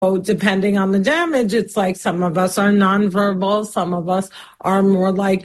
Depending on the damage, it's like some of us are nonverbal, some of us are more like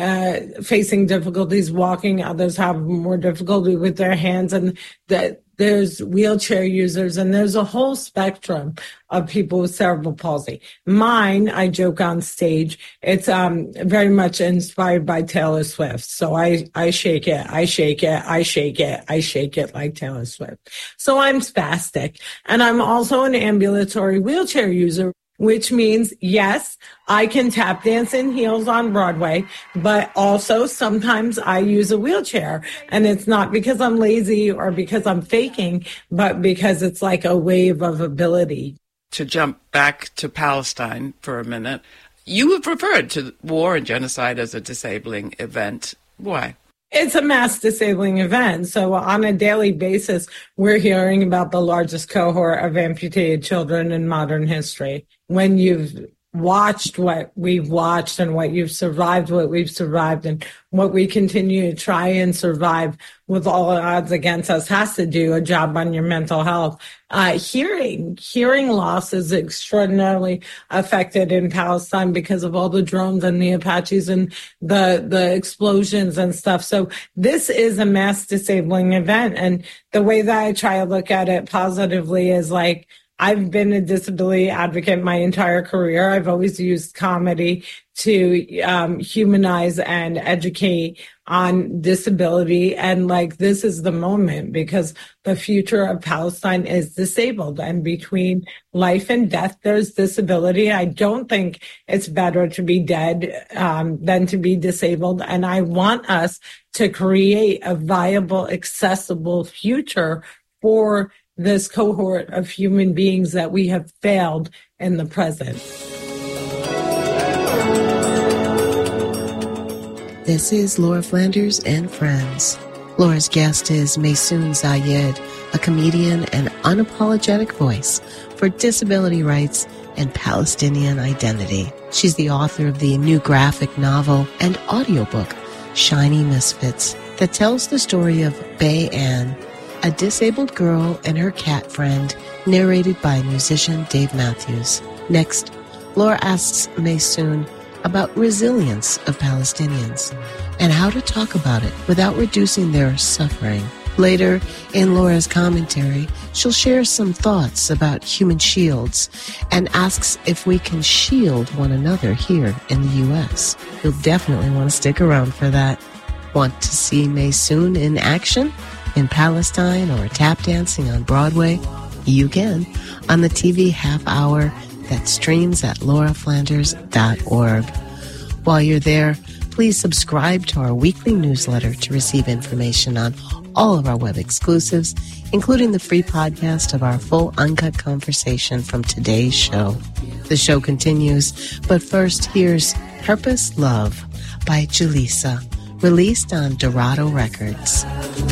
facing difficulties walking, others have more difficulty with their hands, and there's wheelchair users, and there's a whole spectrum of people with cerebral palsy. Mine, I joke on stage, it's very much inspired by Taylor Swift. So I shake it, I shake it, I shake it, I shake it like Taylor Swift. So I'm spastic. And I'm also an ambulatory wheelchair user, which means, yes, I can tap dance in heels on Broadway, but also sometimes I use a wheelchair. And it's not because I'm lazy or because I'm faking, but because it's like a wave of ability. To jump back to Palestine for a minute, you have referred to war and genocide as a disabling event. Why? It's a mass disabling event. So on a daily basis, we're hearing about the largest cohort of amputated children in modern history. When you've watched what we've watched and what you've survived, what we've survived, and what we continue to try and survive with all odds against us has to do a job on your mental health. Hearing loss is extraordinarily affected in Palestine because of all the drones and the Apaches and the explosions and stuff. So this is a mass disabling event. And the way that I try to look at it positively is like, I've been a disability advocate my entire career. I've always used comedy to humanize and educate on disability. And like, this is the moment because the future of Palestine is disabled. And between life and death, there's disability. I don't think it's better to be dead than to be disabled. And I want us to create a viable, accessible future for this cohort of human beings that we have failed in the present. This is Laura Flanders and Friends. Laura's guest is Maysoon Zayed, a comedian and unapologetic voice for disability rights and Palestinian identity. She's the author of the new graphic novel and audiobook, Shiny Misfits, that tells the story of Bay Ann, a disabled girl and her cat friend, narrated by musician Dave Matthews. Next, Laura asks Maysoon about resilience of Palestinians and how to talk about it without reducing their suffering. Later, in Laura's commentary, she'll share some thoughts about human shields and asks if we can shield one another here in the U.S. You'll definitely want to stick around for that. Want to see Maysoon in action? In Palestine or tap dancing on Broadway? You can on the TV half hour that streams at lauraflanders.org. While you're there, please subscribe to our weekly newsletter to receive information on all of our web exclusives, including the free podcast of our full uncut conversation from today's show. The show continues, but first here's Purpose Love by Julissa, released on Dorado Records.